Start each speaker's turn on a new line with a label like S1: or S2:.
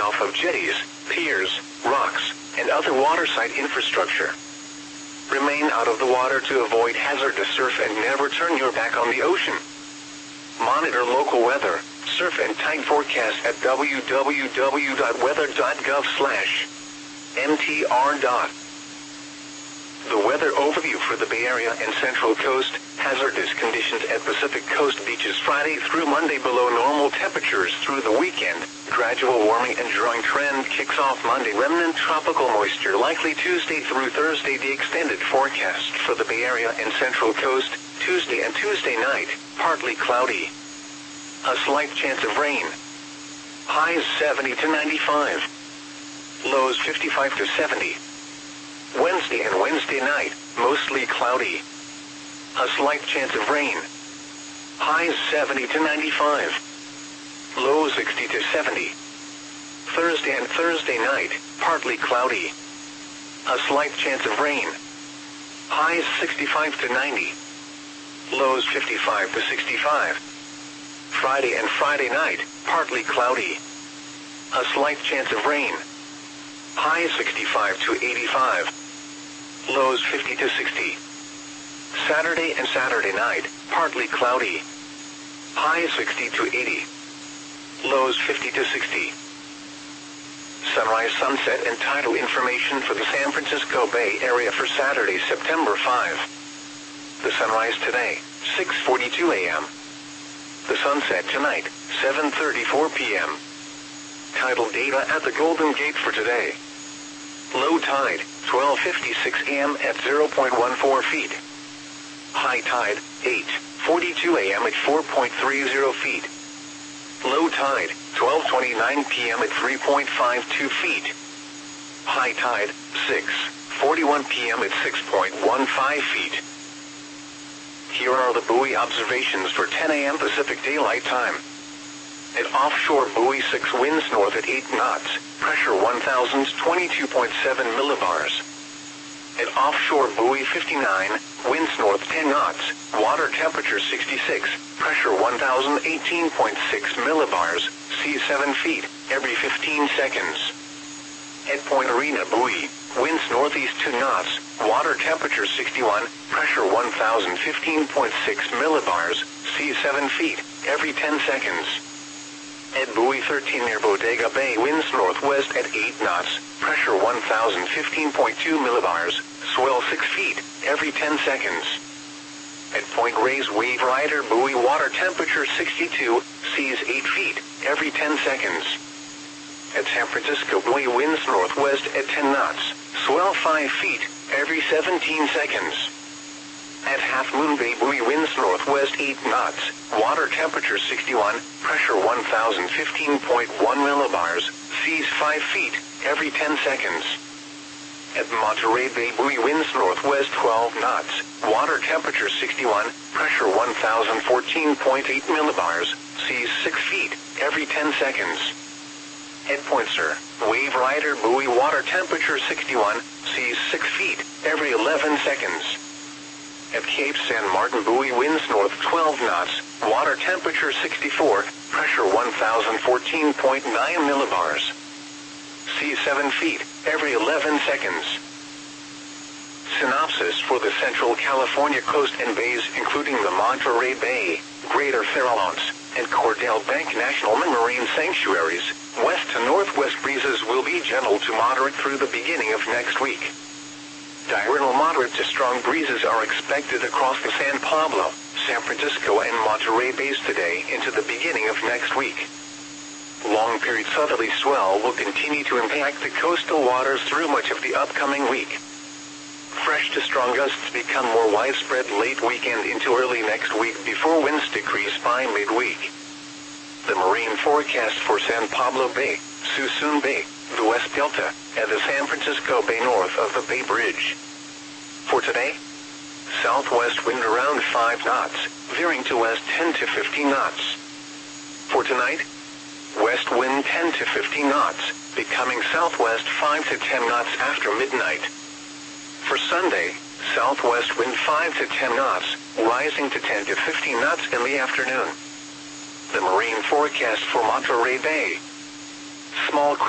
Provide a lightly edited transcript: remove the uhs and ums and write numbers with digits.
S1: off of jetties, piers, rocks, and other waterside infrastructure. Remain out of the water to avoid hazardous surf and never turn your back on the ocean. Monitor local weather, surf and tide forecast at www.weather.gov/mtr. The weather overview for the Bay Area and Central Coast. Hazardous conditions at Pacific Coast beaches Friday through Monday below normal temperatures through the weekend. Gradual warming and drying trend kicks off Monday. Remnant tropical moisture likely Tuesday through Thursday. The extended forecast for the Bay Area and Central Coast. Tuesday and Tuesday night, partly cloudy. A slight chance of rain. Highs 70 to 95. Lows 55 to 70. Wednesday and Wednesday night, mostly cloudy. A slight chance of rain. Highs 70 to 95. Lows 60 to 70. Thursday and Thursday night, partly cloudy. A slight chance of rain. Highs 65 to 90. Lows 55 to 65. Friday and Friday night, partly cloudy. A slight chance of rain. Highs 65 to 85. Lows 50 to 60. Saturday and Saturday night, partly cloudy. Highs 60 to 80. Lows 50 to 60. Sunrise, sunset, and tidal information for the San Francisco Bay Area for Saturday, September 5. The sunrise today, 6:42 a.m. The sunset tonight, 7:34 p.m. Tidal data at the Golden Gate for today. Low tide, 12:56 a.m. at 0.14 feet. High tide, 8:42 a.m. at 4.30 feet. Low tide, 12:29 p.m. at 3.52 feet. High tide, 6:41 p.m. at 6.15 feet. Here are the buoy observations for 10 a.m. Pacific Daylight Time. At offshore buoy 6, winds north at 8 knots, pressure 1,022.7 millibars. At offshore buoy 59, winds north 10 knots, water temperature 66, pressure 1,018.6 millibars, sea 7 feet, every 15 seconds. At Point Arena buoy, winds northeast 2 knots, water temperature 61, pressure 1,015.6 millibars, sea 7 feet, every 10 seconds. At buoy 13 near Bodega Bay, winds northwest at 8 knots, pressure 1,015.2 millibars, swell 6 feet, every 10 seconds. At Point Reyes Wave Rider buoy, water temperature 62, seas 8 feet, every 10 seconds. At San Francisco buoy, winds northwest at 10 knots, swell 5 feet, every 17 seconds. At Half Moon Bay buoy, winds northwest 8 knots, water temperature 61, pressure 1,015.1 millibars, seas 5 feet, every 10 seconds. At Monterey Bay buoy, winds northwest 12 knots, water temperature 61, pressure 1,014.8 millibars, seas 6 feet, every 10 seconds. At Point Sur, Wave Rider buoy, water temperature 61, seas 6 feet, every 11 seconds. At Cape San Martin buoy, winds north 12 knots, water temperature 64, pressure 1,014.9 millibars. Sea 7 feet, every 11 seconds. Synopsis for the Central California coast and bays, including the Monterey Bay, Greater Farallones, and Cordell Bank National Marine Sanctuaries. West to northwest breezes will be gentle to moderate through the beginning of next week. Diurnal moderate to strong breezes are expected across the San Pablo, San Francisco, and Monterey Bays today into the beginning of next week. Long-period southerly swell will continue to impact the coastal waters through much of the upcoming week. Fresh to strong gusts become more widespread late weekend into early next week before winds decrease by midweek. The marine forecast for San Pablo Bay, Suisun Bay, the West Delta, and the San Francisco Bay north of the Bay Bridge. For today, southwest wind around 5 knots, veering to west 10 to 15 knots. For tonight, west wind 10 to 15 knots, becoming southwest 5 to 10 knots after midnight. For Sunday, southwest wind 5 to 10 knots, rising to 10 to 15 knots in the afternoon. The marine forecast for Monterey Bay. Small